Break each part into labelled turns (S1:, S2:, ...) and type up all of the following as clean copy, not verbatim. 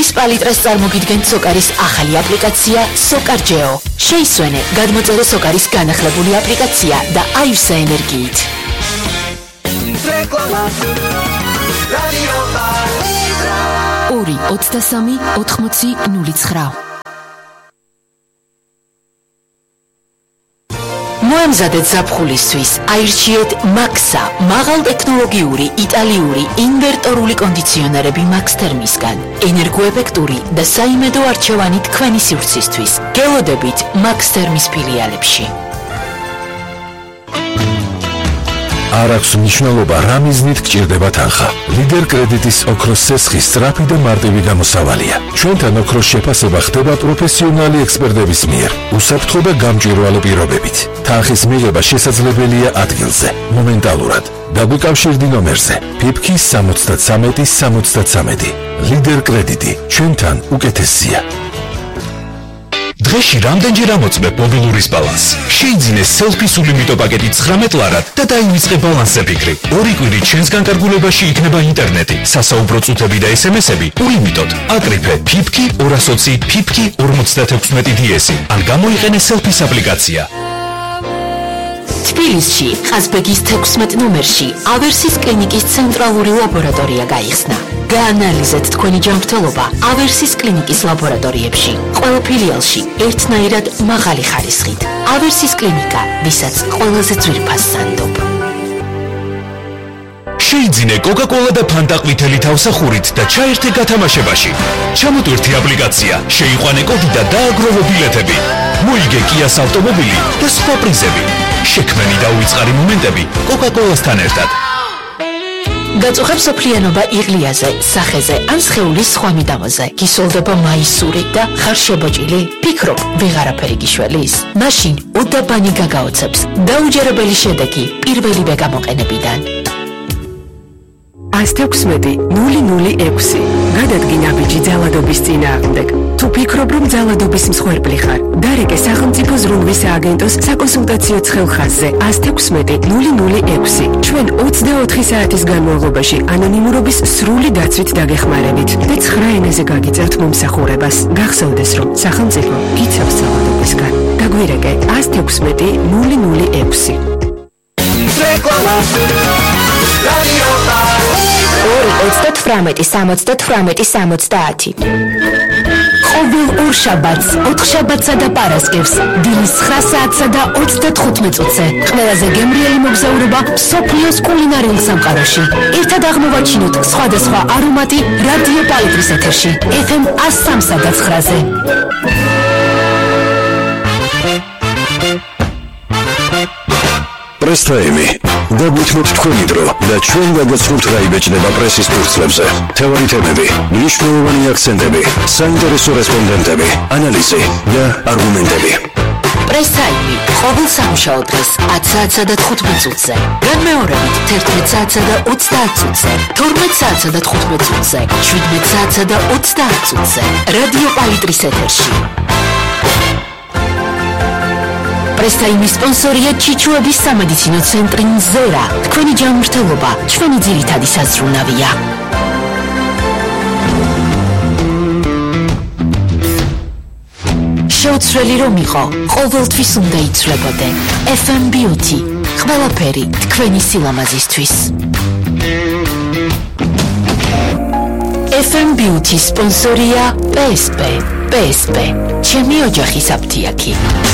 S1: დილის პალიტრას წარმოგიდგენთ სოკარის ახალი აპლიკაცია SOCARGEO. შეისვენე გადმოწერე სოკარის განახლებული აპლიკაცია და აივსე ენერგიით. ორი 23 80 09. მოემზადეთ ზაფხულისთვის, აირჩიეთ Max-ა, მაღალტექნოლოგიური იტალიური ინვერტორული კონდიციონერები Max Thermis-გან. ენერგოეფექტური და საიმედო არჩევანი თქვენი სივრცისთვის. გელოდებით Max Thermis ფილიალებში.
S2: არ აქვს მნიშვნელობა რა მიზნით გჭირდება თანხა. ლიდერ კრედიტის ოქროს სესხი სწრაფი და მარტივი გამოსავალია. ჩვენთან ოქროს შეფასება ხდება პროფესიონალი ექსპერტების მიერ, უსაფრთხო და გამჭვირვალე პირობებით. თანხის მიღება შესაძლებელია ადგილზე, მომენტალურად. დაგვიკავშირდი ნომერზე PIPK 73 73. ლიდერ კრედიტი, ჩვენთან უკეთესია.
S3: დღეში რამდენჯერ ამოწმებ მობილურის ბალანსს? შეიძინეს selfie სულიმიტო პაკეტი 19 ლარად და დაივიწყე ბალანსზე ფიქრი. ორი კვირით ჩვენს განკარგულებაში იქნება ინტერნეტი, სასაუბრო წუთები და SMS-ები ულიმიტოდ. აკრიფე PIPK 220 PIPK 56 DS ან გამოიყენე selfies აპლიკაცია.
S1: თბილისში, ყაზბეგის 16 ნომერში, ავერსის კლინიკის ცენტრალური ლაბორატორია გაიხსნა. გაანალიზეთ თქვენი ჯანმრთელობა ავერსის კლინიკის ლაბორატორიებში. ყველა ფილიალში ერთნაირად მაღალი ხარისხით. ავერსის კლინიკა, ვისაც ყველაზე ძვირფას სანდობ.
S3: შეიძინე Coca-Cola და Fanta ყვითელი თავსახურით და ჩაერთე გათამაშებაში. ჩამოტვირთი აპლიკაცია, შეიყვანე კოდი და დააგროვო ბილეთები. მოიგე Kia's ავტომობილი და სხვა პრიზები. შექმენი და უიწყარი მომენტები Coca-Cola-სთან ერთად.
S1: გაწუხებს სოფლიანობა იღლიაზე, სახეზე ან სხეულის სხვა მიდამოზე. გისოლდება მაისური და ხარ შებოჭილი? ფიქრობ, ვეღარაფერი გიშველის? მაშინ უდაბანი გაგაოცებს. დაუჯერებელი შედეგი პირველივე გამოყენებიდან.
S4: 116-006. გადადგინა ბიჭი ძალადობის წინააღმდეგ. თუ ფიქრობ, რომ ძალადობის მსხვერპლი ხარ, დარეკე სახელმწიფო ზრუნვის სააგენტოს საკონსულტაციო ცხელხაზზე 116-006. ჩვენ 24 საათის განმავლობაში ანონიმურობის სრული დაცვით დაგეხმარებით და 9 ენაზე გაგიწერთ მომსახურებას. გახსოვდეს, რომ სახელმწიფო გიცავს ძალადობისგან. დაგვირეკე 116-006.
S1: 2-38-70-70. ყოველ ორ შაბათს, 4 შაბათსა და პარასკევს, დილის 9 საათსა და 35 წუთზე. ყველაზე გემრიელი მოგზაურობა მსოფლიოს კულინარიულ სამყაროში. ერთად აღმოვაჩინოთ სხვადასხვა არომატი რადიო პალიტრის ეთერში. FM 103-სა და 9-ზე.
S2: პრესტაიმი. დაგვითმოთ თქვენი დრო და ჩვენ გაგაცნობთ რა იბეჭდება პრესის ფურცლებზე. თევარი თემები, მნიშვნელოვანი აქცენტები, საინტერესო რესპონდენტები, ანალიზი და არგუმენტები.
S1: პრესტაიმი ყოველ სამუშაო დღეს 10 საათსა და 15 წუთზე. განმეორებით 11 საათსა და 30 წუთზე, 12 საათსა და 15 წუთზე, 17 საათსა და 30 წუთზე. რადიო პალიტრის ეთერში. პრესტაიმის სპონსორია ჩიჩუების სამედიცინო ცენტრი ნზერა. თქვენი ჯანმრთელობა ჩვენი ძირითადი საზრუნავია. შეუცვლელი რომ იყო, ყოველთვის უნდა იცვლებოდე. FM Beauty, ყველაფერი თქვენი სილამაზისთვის. FM Beauty სპონსორია PSP. PSP, ჩემი ოჯახის აფთიაქი.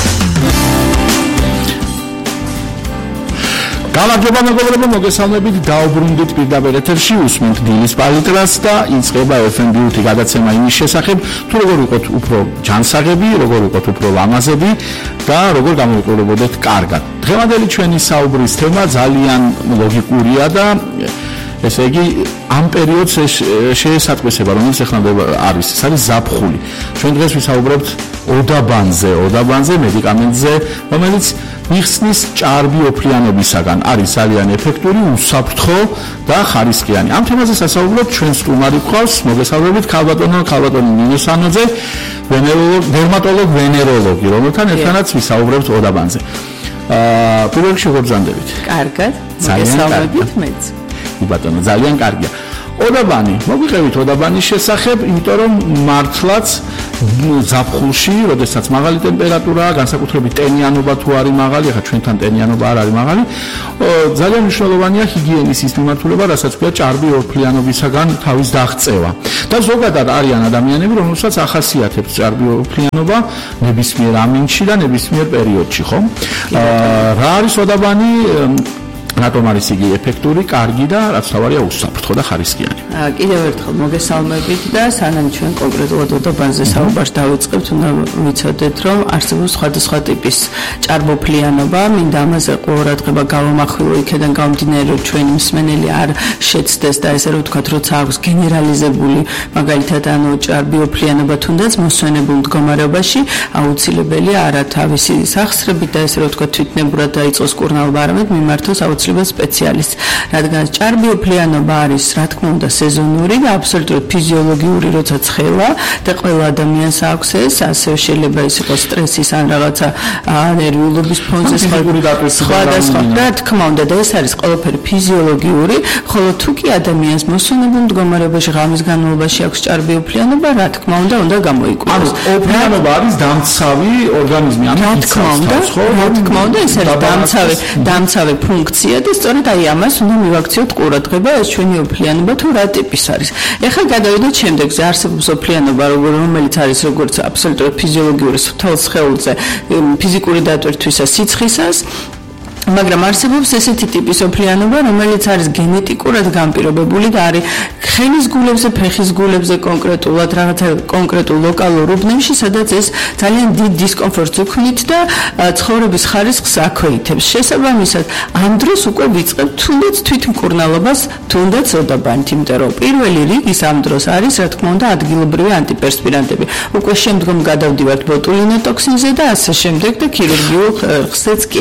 S5: გამარჯობა მეგობრებო, მოგესალმებით, დაუბრუნდით პირდაპირ ეთერში, უსმენთ დილის პალიტრას და იწყება FM Beauty გადაცემა იმის შესახებ, თუ როგორ ვიყოთ უფრო ჯანსაღები, როგორ ვიყოთ უფრო ლამაზები და როგორ გამოვიყურებოდეთ კარგად. დღევანდელი ჩვენი საუბრის თემა ძალიან ლოგიკურია და ესე იგი ამ პერიოდს შეესატყვისება, რომელიც ახლა არის, ეს არის ზაფხული. ჩვენ დღეს ვისაუბრებთ ოდაბანზე, მედიკამენტზე, რომელიც მიხსნის ჭარბი ოფლიანობისაგან, არის ძალიან ეფექტური, უსაფრთხო და ხარისხიანი. ამ თემაზე სასაუბრობთ ჩვენ სტუმარი გვყავს, მოგესალმებით, ქალბატონი ნინო სანოძე, დერმატოლოგ-ვენეროლოგი, რომელთან ერთადაც ვისაუბრებთ ოდაბანზე. პირველ რიგში როგორ ბრძანდებით?
S6: კარგად, მოგესალმებით მეც.
S5: ბატონო, ძალიან კარგია. ოდაბანი, მოგვიყევით ოდაბანის შესახებ, იმიტომ რომ მართლაც ზაფხულში, როდესაც მაღალი ტემპერატურაა, განსაკუთრებით ტენიანობა თუ არის მაღალი, ახლა ჩვენთან ტენიანობა არ არის მაღალი, ძალიან მნიშვნელოვანია ჰიგიენის ის მიმართულება, რასაც ქვია ჭარბი ორფლიანობისაგან თავის დაღწევა. და ზოგადად არიან ადამიანები, რომელსაც ახასიათებს ჭარბი ორფლიანობა ნებისმიერ ამინდში და ნებისმიერ პერიოდში, ხო? რა არის ოდაბანი? რატომ არის იგი ეფექტური, კარგი და რაც თავარია უსაფრთხო და ხარისხიანი.
S6: კიდევ ერთხელ მოგესალმებით და სანამ ჩვენ კონკრეტულად ოდაბანზე საუბარს დავიწყებთ, უნდა ვიცოდეთ, რომ არსებობს სხვადასხვა ტიპის ჭარბოფლიანობა, მინდა ამაზე ყურადღება გავამახვილო იქიდან გამომდინარე, რომ ჩვენი მსმენელი არ შეცდეს და ესე რომ ვთქვათ, როცა აქვს გენერალიზებული, მაგალითად, ჭარბიოფლიანობა თუნდაც მოსვენებულ მდგომარეობაში, აუცილებელია არა თავისი სახსრებით და ესე რომ ვთქვათ, თვითნებურად დაიწყოს კურნალობა, არამედ მიმართოს სპეციალისტ, რადგან ჭარბიოფლიანობა არის, რა თქმა უნდა, სეზონური და აბსოლუტურად ფიზიოლოგიური, როცა ცხელა და ყველა ადამიანს აქვს ეს, ასევე შეიძლება ის იყოს სტრესის ან რაღაცა ნერვიულობის ფონზე სხვადასხვა. რა თქმა უნდა, და ეს არის ყველაფერი ფიზიოლოგიური, ხოლო თუ კი ადამიანს მოსვენებულ მდგომარეობაში ღამის განმავლობაში აქვს ჭარბიოფლიანობა, რა თქმა უნდა გამოიკვიროს.
S5: ოფლიანობა არის დამცავი ორგანიზმი,
S6: რა თქმა უნდა, ეს არის დამცავი ფუნქცია და სწორედ აი ამას უნდა მივაქციოთ ყურადღება, ეს ჩვენი ოფლიანობა თუ რა ტიპის არის. ეხლა გადავიდეთ შემდეგზე, არსებობს ოფლიანობა, რომელიც არის როგორც აბსოლუტურად ფიზიოლოგიური მთელ სხეულზე, ფიზიკური დატვირთვისას, სიცხისას, მაგრამ არსებობს ესეთი ტიპის ოფლიანობა, რომელიც არის გენეტიკურად განპირობებული და არის ხელის გულებზე, ფეხის გულებზე კონკრეტულად, რაღაცა კონკრეტულ ლოკალურ უბნებში, სადაც ეს ძალიან დიდ დისკომფორტს უქმნით და ცხოვრების ხარისხს აქვეითებს. შესაბამისად, ამ დროს უკვე ვიწყებთ თუნდაც თვითმკურნალობას, თუნდაც ოდაბანით, იმიტომ რომ პირველი რიგის ამ დროს არის, რა თქმა უნდა, ადგილობრივი ანტიპერსპირანტები. უკვე შემდგომ გადავდივართ ბოტულინოტოქსინზე და ასე შემდეგ და ქირურგიულ ხსეც კი.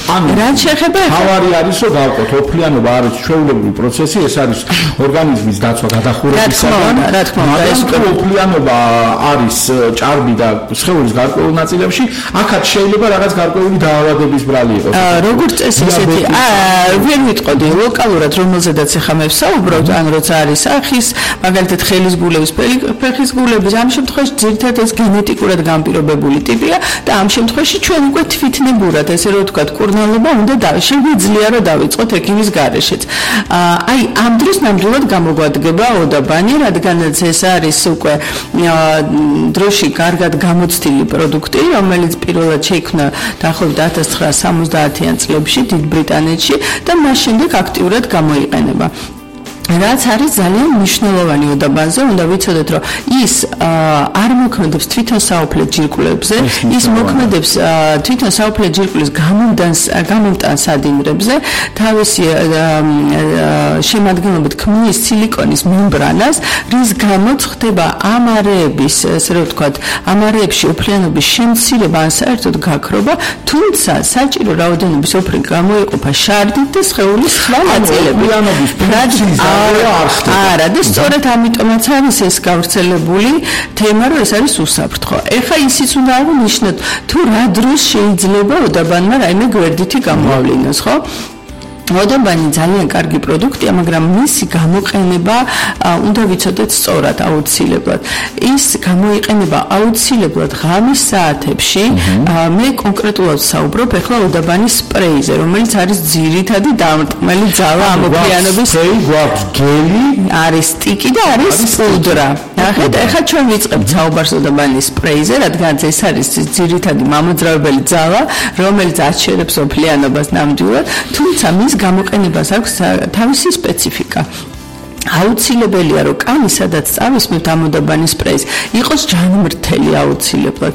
S6: შეხება
S5: თავარი არის რომ გავყოთ ოფლიანობა არის ჩვეულებრივი პროცესი, ეს არის ორგანიზმის დაცვა გადახურებისაგან,
S6: რა თქმა უნდა,
S5: ეს ოფლიანობა არის ჭარბი და სხეულის გარკვეულ ნაწილებში, აქაც შეიძლება რაღაც გარკვეული დაავადების ბრალი იყოს.
S6: როგორც წესი ესეთი, ვერ ვიტყოდი ლოკალურად, რომელზედაც ახლა მე ვსაუბრობ, ან როცა არის სახის, მაგალითად ხელის გულების, ფეხის გულების, ამ შემთხვევაში ძირითადად ეს გენეტიკურად განპირობებული ტიპია და ამ შემთხვევაში ჩვენ უკვე თვითნებურად, ესე რომ ვთქვათ, კურნალობა უნდა შეგვიძლია რომ დავიწყოთ ექიმის გარეშეც. აი ამ დროს ნამდვილად გამოგვადგება ოდაბანი, რადგანაც ეს არის უკვე დროში კარგად გამოცდილი პროდუქტი, რომელიც პირველად შეიქმნა დაახლოებით 1970-იან წლებში დიდ ბრიტანეთში და მას შემდეგ აქტიურად გამოიყენება. რაც არის ძალიან მნიშვნელოვანი ოდაბანზე, უნდა ვიცოდეთ, რომ ის არ მოქმედებს თვითონ საოფლე ჯირკვლებზე, ის მოქმედებს თვითონ საოფლე ჯირკვლის გამომტან სადინრებზე, თავისი შემადგენლობით ქმნის სილიკონის მემბრანას, რის გამოც ხდება ამარეების, ესე რომ ვთქვათ, ამარეებში ოფლიანობის შემცირება ან საერთოდ გაქრობა, თუმცა საჭირო რაოდენობის ოფლი გამოიყოფა შარდით და სხეულის სხვა ნაწილებით. არა და სწორედ ამიტომაც არის ეს გავრცელებული თემა, რომ ეს არის უსაფრთხო. ეხლა ისიც უნდა აღნიშნოთ, თუ რა დროს შეიძლება ოდაბანმა რაიმე გვერდითი გამოავლინოს, ხო? ოდაბანი ძალიან კარგი პროდუქტია, მაგრამ მისი გამოყენება უნდა ვიცოდეთ სწორად, აუცილებლად. ის გამოიყენება აუცილებლად ღამის საათებში. მე კონკრეტულად საუბრობ ეხლა ოდაბანის სპრეიზე, რომელიც არის ძირითადი დამრტყმელი ძალა ამ ოფლიანობის.
S5: გვაქვს გელი,
S6: არის სტიკი და არის პუდრა. ნახეთ, ეხლა ჩვენ ვიწყებთ საუბარს ოდაბანის სპრეიზე, რადგან ეს არის ძირითადი მამოძრავებელი ძალა, რომელიც აჩერებს ოფლიანობას ნამდვილად, თუმცა მის გამოყენებას აქვს თავისი სპეციფიკა. აუცილებელია, რომ კანი სადაც წავისმევთ ამ ოდაბანის სპრეის, იყოს ჯანმრთელი აუცილებლად.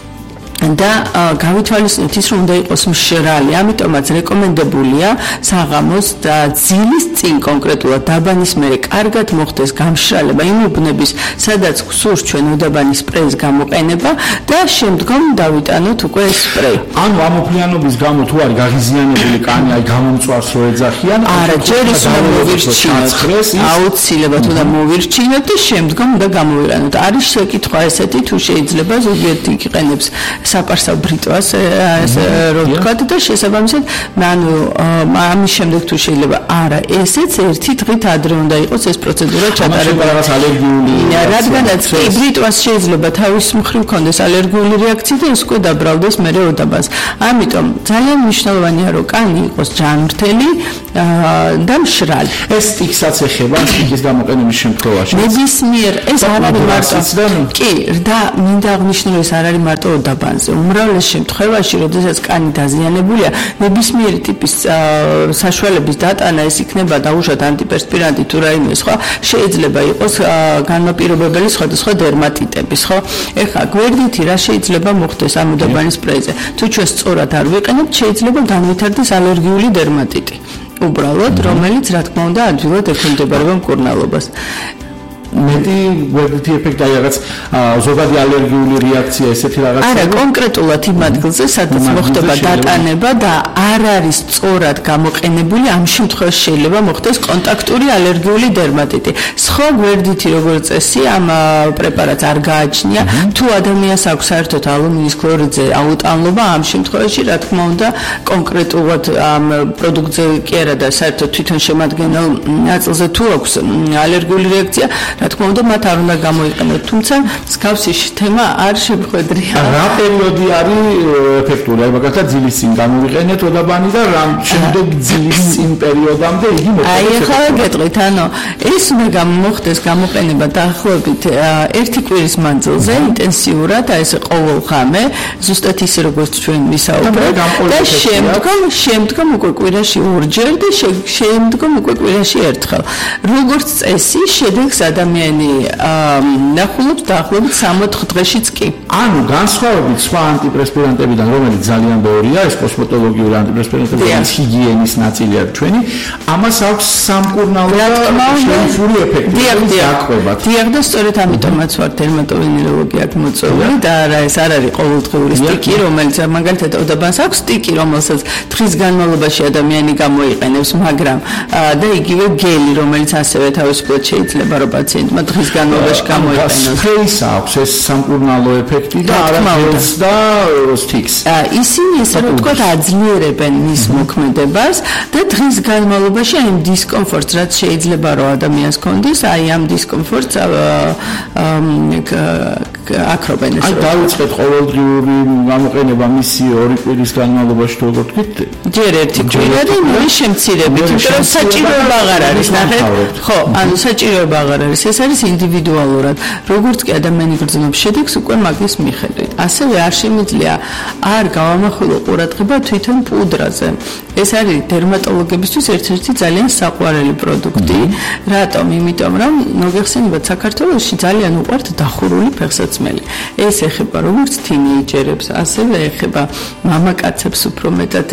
S6: და გავითვალისწინოთ ის, რომ უნდა იყოს მშრალი, ამიტომაც რეკომენდებულია საღამოს და ძილის წინ კონკრეტულად დაბანის მერე კარგად მოხდეს გამშრალება იმ უბნების, სადაც გსურს ჩვენ ოდაბანის სპრეის გამოყენება და შემდგომ დავიტანოთ უკვე ეს სპრეი.
S5: ანუ ამ ოფლიანობის გამო თუ არის გაღიზიანებული კანი, აი გამომწვარს რო ეძახიან,
S6: არა, ჯერ ის უნდა მოვირჩინოთ, აუცილებლად უნდა მოვირჩინოთ და შემდგომ უნდა გამოვიყენოთ. არის შეკითხვა ესეთი, თუ შეიძლება ზოგიერთი იყენებს საფარსავ ბრიტვას რო ვთქვათ და შესაბამისად ამის შემდეგ თუ შეიძლება არა ესეც ერთი დღით ადრე უნდა იყოს ეს პროცედურა ჩატარება
S5: რაღაც ალერგიული
S6: რადგანაც ბრიტვას შეიძლება თავის მხრივ ქონდეს ალერგიული რეაქცია და ეს უკვე დაბრალდეს მერე ოდაბას. ამიტომ ძალიან მნიშვნელოვანია რომ კანი იყოს ჯანმრთელი და მშრალი.
S5: ეს სტიქსაც ეხება სტიქის გამოყენების შემთხვევაში.
S6: ნებისმიერ ეს არ არის მარტო კი და მინდა აღნიშნო ეს არ არის მარტო ოდაბანზე. უმრავლეს შემთხვევაში, როდესაც კანი დაზიანებულია, ნებისმიერი ტიპის საშუალების დატანა ეს იქნება დაუშვათ ანტიპერსპირანტი თუ რაიმე სხვა, შეიძლება იყოს განმაპირობებელი სხვადასხვა დერმატიტების, ხო? ეხლა გვერდითი რა შეიძლება მოხდეს ამ უდაბანის სპრეიზე. თუ ჩვენ სწორად არ ვიყენებთ, შეიძლება განვითარდეს ალერგიული დერმატიტი. უბრალოდ, რომელიც რა თქმა უნდა ადვილად ექვემდებარება მკურნალობას.
S5: მეტი გვერდითი ეფექტი აი რაღაც ზოგადი ალერგიული რეაქცია ესეთი რაღაცა
S6: არა კონკრეტულად იმ ადგილზე სადაც მოხდება დატანება და არ არის სწორად გამოყენებული ამ შემთხვევაში შეიძლება მოხდეს კონტაქტური ალერგიული დერმატიტი სხვა გვერდითი როგორც წესი ამ პრეპარატს არ გააჩნია თუ ადამიანს აქვს საერთოდ ალუმინის ქლორიდზე აუტანლობა ამ შემთხვევაში რა თქმა უნდა კონკრეტულად ამ პროდუქტზე კი არა და საერთოდ თვითონ შემადგენელ ნაწილზე თუ აქვს ალერგიული რეაქცია რა თქმა უნდა მათ არ უნდა გამოიყენოთ თუმცა მსგავსი თემა არ შემხედრია
S5: რა პერიოდი არის ეფექტური აი მაგალითად ძილის წინ გამოვიყენეთ ოდაბანი და რა შემდეგ ძილის წინ პერიოდამდე იგი მოხდეს
S6: აი ახლა გეტყვით ანუ ეს უნდა მოხდეს გამოყენება დაახლოებით ერთი კვირის მანძილზე ინტენსიურად აი ეს ყოველ ღამე ზუსტად ისე როგორც ჩვენ ვისაუბრეთ და შემდგომ უკვე კვირაში ორჯერ და შემდგომ უკვე კვირაში ერთხელ როგორც წესი შედეგს ადამიანი ნახულობს დაახლოებით 60 დღეშიც კი.
S5: ანუ განსხვავებით სხვა ანტიპრესპირანტებიდან, რომელიც ძალიან ბევრია, ეს კოსმეტოლოგიური ანტიპრესპირანტები, ჰიგიენის ნაწილია ჩვენი, ამას აქვს სამკურნალო ეფექტი. დიახ
S6: და სწორედ ამიტომაც ვარ დერმატოვენეროლოგიად მოწვეული და არა ეს არ არის ყოველდღიური სტიკი, რომელიც მაგალითად ოდაბანს აქვს სტიკი, რომელსაც დღის განმავლობაში ადამიანი გამოიყენებს, მაგრამ და იგივე გელი, რომელიც ასევე თავისუფლად შეიძლება რომ პაციენტმა დღის განმავლობაში გამოიყენოს.
S5: სპრეის აქვს ეს სამკურნალო ეფექტი და არაფერს და სტიქს.
S6: ისინი ესე რომ ვთქვათ აძლიერებენ მის მოქმედებას და დღის განმავლობაში აი დისკომფორტს რაც შეიძლება რომ ადამიანს კონდეს, აი ამ დისკომფორტს აკრობენ ესე.
S5: აი დავიწყეთ ყოველდღიური გამოყენება მისი 2 კვირის განმავლობაში თუ როგორ თქვით?
S6: ჯერ ერთი კვირა და ნუ შემცირებით, იმიტომ რომ საჭიროება აღარ არის, ნახეთ? ხო, ანუ საჭიროება აღარ არის. ეს არის ინდივიდუალურად. როგორც კი ადამიანი გრძნობს შედეგს, უკვე მაგის მიხედვით. ასევე არ შემიძლია არ გავამახვილო ყურადღება თვითონ პუდრაზე. ეს არის დერმატოლოგებისთვის ერთ-ერთი ძალიან საყვარელი პროდუქტი. რატომ? იმიტომ რომ მოგეხსენებათ საქართველოში ძალიან უყვართ დახურული ფეხსაცმელი. ეს ეხება როგორც თინეიჯერებს, ასევე ეხება მამაკაცებს უფრო მეტად,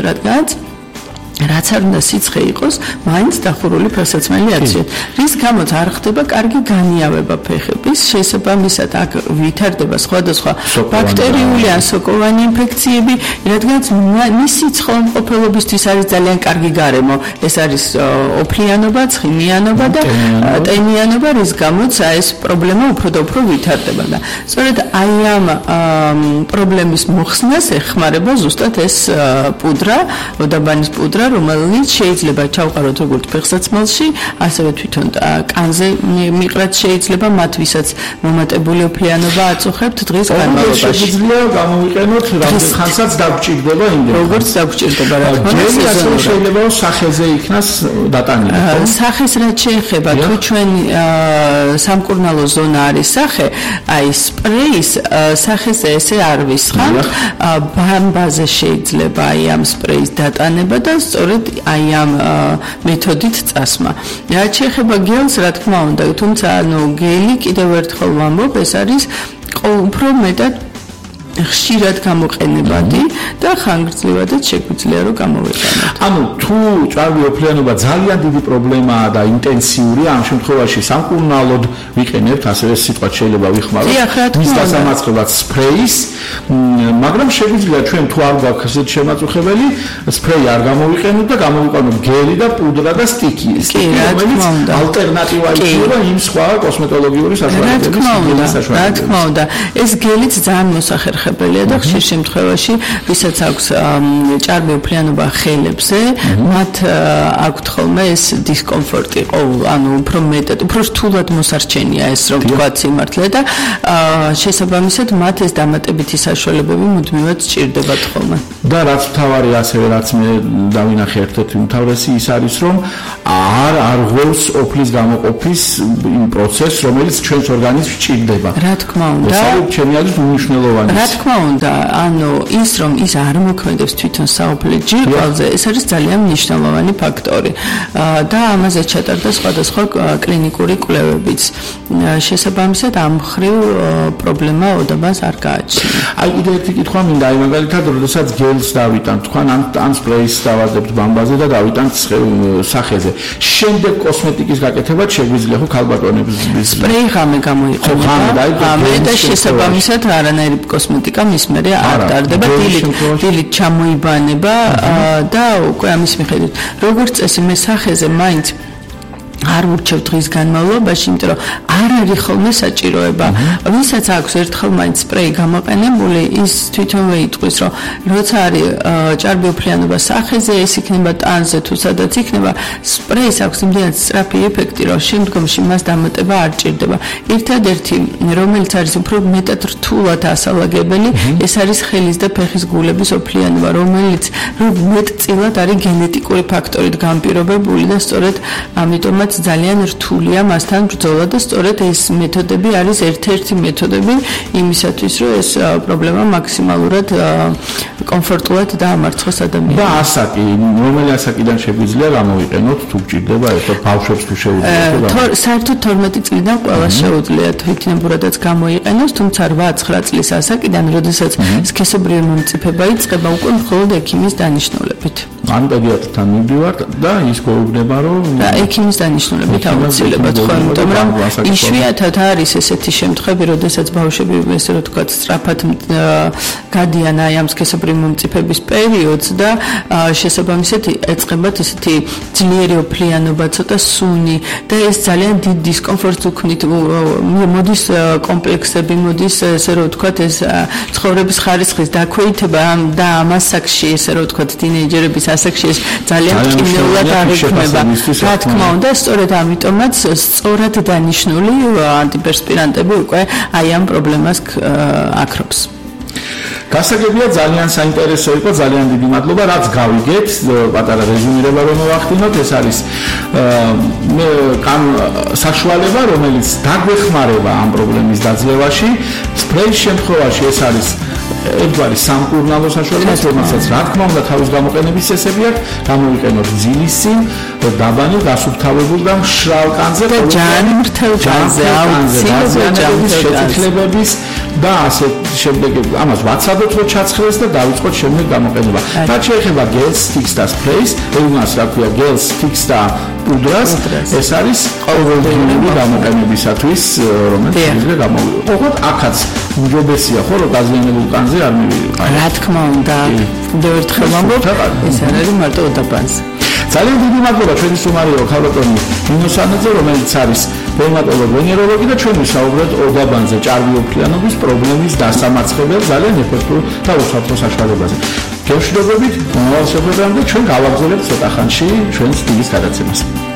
S6: რაც არ უნდა სიცხე იყოს, მაინც დახურული ფეხსაცმელი აცვიეთ. რის გამოც არ ხდება კარგი განიავება ფეხების, შესაბამისად აქ ვითარდება სხვადასხვა ბაქტერიული ან სოკოვანი ინფექციები, რადგანაც მისი ცხელმყოფელობისთვის არის ძალიან კარგი გარემო. ეს არის ოფლიანობა, ცხიმიანობა და ტენიანობა, რის გამოც ეს პრობლემა უფრო და უფრო ვითარდება და სწორედ აი ამ პრობლემის მოხსნას ეხმარება ზუსტად ეს პუდრა, ოდაბანის პუდრა, რომელიც შეიძლება ჩავყაროთ როგორც ფეხსაცმელში, ასევე თვითონ კანზე მიყრათ შეიძლება მათ ვისაც მომატებული ოფლიანობა აწუხებთ დღის განმავლობაში.
S5: შეიძლება გამოვიყენოთ რამდენ ხანსაც დაგჭირდება იმდენ.
S6: როგორც დაგჭირდება რა თქმა უნდა.
S5: შეიძლება რომ სახეზე იქნას დატანილი.
S6: სახეს რაც შეეხება თუ ჩვენ სამკურნალო ზონა არის სახე, აი სპრეის სახეზე ესე არ ვისხამთ. ბამბაზე შეიძლება აი ამ სპრეის დატანება და სწორედ აი ამ მეთოდით წასმა. რაც შეეხება გელს, რა თქმა უნდა, თუმცა ანუ გელი კიდევ ერთხელ ვამბობ, ეს არის უფრო მეტად ხშირად გამოყენებადი და ხანგრძლივადაც შეგვიძლია რომ გამოვიყენოთ.
S5: ანუ თუ ჭარბი ოფლიანობა ძალიან დიდი პრობლემაა და ინტენსიურია, ამ შემთხვევაში სამკურნალოდ ვიყენებთ, ასევე სიტყვა შეიძლება ვიხმაროთ. მის დასამაწყებლად სპრეის, მაგრამ შეგვიძლია ჩვენ თუ არ გვაქვს ესეთ შემაწუხებელი, სპრეი არ გამოვიყენოთ და გამოვიყენოთ გელი და პუდრა და სტიკი. რომელიც ალტერნატივა იქნება იმ სხვა კოსმეტოლოგიური საშუალებების.
S6: რა თქმა უნდა, ეს გელიც ძალიან მოსახერხებელია. დამახერხებელია და ხშირ შემთხვევაში ვისაც აქვს ჭარბი უფლიანობა ხელებზე, მათ აქვთ ხოლმე ეს დისკომფორტი, ანუ უფრო მეტად, უფრო რთულად მოსარჩენია ეს რომ ვთქვათ სიმართლე და შესაბამისად მათ ეს დამატებითი საშუალებები მუდმივად სჭირდებათ ხოლმე.
S5: და რაც მთავარი ასევე რაც მე დავინახე ერთ-ერთი უმთავრესი ის არის რომ არ ღვევს ოფლის გამოყოფის იმ პროცესს რომელიც ჩვენს ორგანიზმს სჭირდება.
S6: რა თქმა უნდა.
S5: ეს არის ჩემი აზრით უმნიშვნელოვანი.
S6: რა თქმა უნდა, ანუ ის რომ ის არ მოქმედებს თვითონ საოფლე ჯირკვალზე, ეს არის ძალიან მნიშვნელოვანი ფაქტორი. და ამაზე ჩატარდა სხვადასხვა კლინიკური კვლევებიც. შესაბამისად ამ მხრივ პრობლემა ოდებას არ გააჩნია.
S5: აი კიდევ ერთი კითხვა მინდა, აი მაგალითად, როდესაც გელს დავიტანთ, თქვენ ან სპრეის დავადებთ ბამბაზე და დავიტანთ სახეზე. შემდეგ კოსმეტიკის გაკეთება შეგვიძლია ხო ქალბატონებს?
S6: სპრეი ღამე გამოიყენება. ღამე და შესაბამისად არანაირი კოსმეტიკა მის მერე არ ტარდება, დილით ჩამოიბანება და უკვე ამის მიხედვით. როგორც წესი მე სახეზე მაინც არ ურჩევ დღის განმავლობაში, იმიტომ რომ არ არის ხოლმე საჭიროება. ვისაც აქვს ერთხელ მაინც სპრეი გამოყენებული, ის თვითონვე იტყვის, რომ როცა არის ჭარბი უფლიანობა სახეზე, ეს იქნება ტანზე თუ სადაც იქნება, სპრეის აქვს იმდენად სწრაფი ეფექტი, რომ შემდგომში მას დამატება არ ჭირდება. ერთადერთი, რომელიც არის უფრო მეტად რთულად ასალაგებელი, ეს არის ხელის და ფეხის გულების უფლიანობა, რომელიც მეტწილად არის გენეტიკური ფაქტორით განპირობებული და სწორედ ამიტომაც ძალიან რთულია მასთან ბრძოლა და სწორედ ეს მეთოდები არის ერთ-ერთი მეთოდები იმისათვის, რომ ეს პრობლემა მაქსიმალურად კომფორტულად დაამარცხოს ადამიანს.
S5: და ასაკი, რომელი ასაკიდან შეგვიძლია გამოვიყენოთ, თუ გჭირდება ეს ბავშვებს თუ შეუძლიათ?
S6: საერთოდ 12 წლიდან ყველა შეუძლიათ იქნებურადაც გამოიყენოს, თუმცა 8-9 წლის ასაკიდან, როდესაც სქესობრივი მომწიფება იწყება, უკვე მხოლოდ ექიმის დანიშნულებით.
S5: ან პედიატრთან მივდივართ და ის გვეუბნება, რომ
S6: ექიმის დანიშნულებით აუცილებლად ხო, იმიტომ რომ იშვიათად არის ესეთი შემთხვევები, როდესაც ბავშვები ესე რომ თქვა სწრაფად გადიან აი ამ სქესობრივი მომწიფების პერიოდს და შესაბამისად ეწყებათ ესეთი ძლიერი ოფლიანობა, ცოტა სუნი და ეს ძალიან დიდ დისკომფორტს უქმნით. მოდის კომპლექსები, მოდის ესე რომ თქვა ეს ცხოვრების ხარისხის დაქვეითება და ამ ასაკში ესე რომ თქვა თინეიჯერების ასაკში ეს ძალიან კინეულად აღიქმება. რა თქმა უნდა, სწორედ ამიტომაც სწორად დანიშნული ანტიპერსპირანტები უკვე აი ამ პრობლემას აქრობს.
S5: გასაგებია ძალიან საინტერესო იყო, ძალიან დიდი მადლობა, რაც გავიგეთ, პატარა რეზუმირება რომ მოვახდინოთ, ეს არის საშუალება, რომელიც დაგვეხმარება ამ პრობლემის დაძლევაში. სპრეის შემთხვევაში ეს არის ერთგვარი სამკურნალო საშუალება, რომელსაც რა თქმა უნდა თავის გამოყენების წესები აქვს, გამოვიყენოთ ძილის წინ, დაბანი, გასუფთავებულ და მშრალ კანზე
S6: და ჯანმრთელ კანზე, აუცილებლად
S5: შეთანხმებების და ასე შემდეგ ამას ვაცადოთ რომ ჩაცხრეს და დავიწყოთ შემდეგ გამოყენება. რაც შეეხება გელს, სტიქს და სპრეის, ელმას რა ქვია, გელს, სტიქს და პუდრას, ეს არის ყოველდღიური გამოყენებისათვის, რომელიც შეიძლება გამოვიყენოთ. ოღონდ აქაც უმჯობესია ხო, რომ დაზიანებულ კანზე არ მივიღოთ.
S6: რა თქმა უნდა, კიდევ ერთხელ ვამბობ, ეს არ არის მარტო ოდაბანზე.
S5: ძალიან დიდი მადლობა ჩვენი სტუმარიო ქალბატონი ნინოსანაძე, რომელიც არის დერმატოლოგი, ვენეროლოგი და ჩვენ ვისაუბრეთ ოდაბანზე ჭარბი უფლიანობის პრობლემის დასამარცხებელ ძალიან ეფექტურ და უსაფრთხო საშუალებაზე. გეშვიდობებით, მომავალ შეხვედრამდე ჩვენ გავაგზავნებთ ცოტა ხანში ჩვენს დილის გადაცემას.